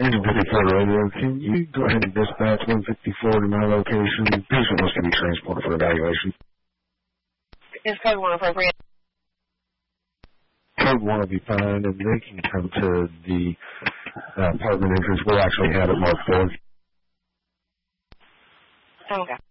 Engine 54 radio, can you go ahead and dispatch 154 to my location? Patient wants to be transported for evaluation. Is code 1 appropriate? Code 1 will be fine, and they can come to the apartment entrance. We'll actually have it marked for. Okay.